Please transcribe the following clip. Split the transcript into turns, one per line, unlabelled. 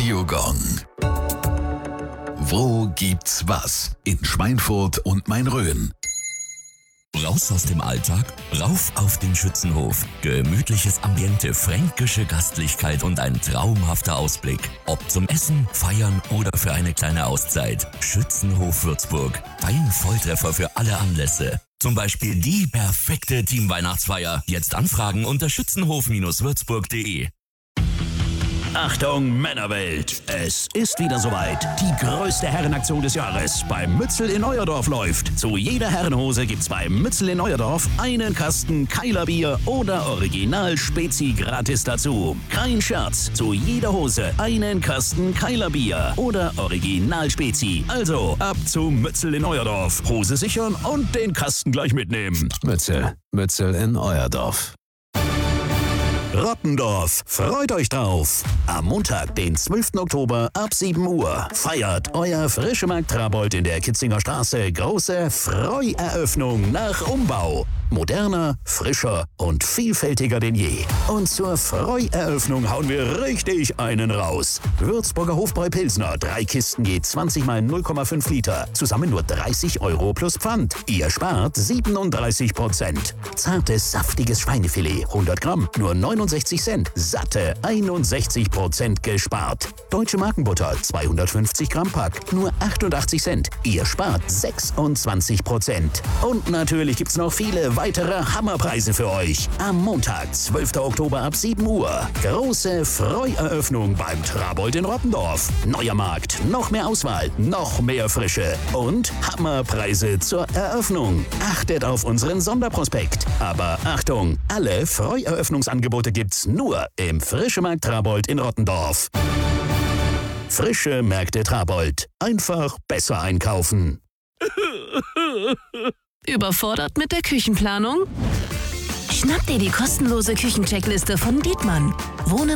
Radio Gong. Wo gibt's was? In Schweinfurt und Main-Rhön.
Raus aus dem Alltag, rauf auf den Schützenhof. Gemütliches Ambiente, fränkische Gastlichkeit und ein traumhafter Ausblick. Ob zum Essen, Feiern oder für eine kleine Auszeit. Schützenhof Würzburg, dein Volltreffer für alle Anlässe. Zum Beispiel die perfekte Teamweihnachtsfeier. Jetzt anfragen unter schützenhof-würzburg.de.
Achtung Männerwelt, es ist wieder soweit. Die größte Herrenaktion des Jahres beim Mützel in Euerdorf läuft. Zu jeder Herrenhose gibt's beim Mützel in Euerdorf einen Kasten Keiler Bier oder Original Spezi gratis dazu. Kein Scherz, zu jeder Hose einen Kasten Keiler Bier oder Original Spezi. Also ab zum Mützel in Euerdorf. Hose sichern und den Kasten gleich mitnehmen.
Mützel in Euerdorf.
Rottendorf, freut euch drauf! Am Montag, den 12. Oktober ab 7 Uhr feiert euer Frischemarkt Trabold in der Kitzinger Straße große Freueröffnung nach Umbau. Moderner, frischer und vielfältiger denn je. Und zur Freueröffnung hauen wir richtig einen raus. Würzburger Hofbräu Pilsner, 3 Kisten je 20 mal 0,5 Liter. Zusammen nur 30 € plus Pfand. Ihr spart 37%. Zartes, saftiges Schweinefilet, 100 Gramm, nur 69 Cent. Satte 61% gespart. Deutsche Markenbutter, 250 Gramm Pack, nur 88 Cent. Ihr spart 26%. Und natürlich gibt's noch viele weitere Hammerpreise für euch. Am Montag, 12. Oktober ab 7 Uhr. Große Freueröffnung beim Trabold in Rottendorf. Neuer Markt, noch mehr Auswahl, noch mehr Frische und Hammerpreise zur Eröffnung. Achtet auf unseren Sonderprospekt. Aber Achtung, alle Freueröffnungsangebote gibt's nur im Frischemarkt Trabold in Rottendorf. Frische Märkte Trabold. Einfach besser einkaufen.
Überfordert mit der Küchenplanung? Schnapp dir die kostenlose Küchencheckliste von Dietmann. Wohnen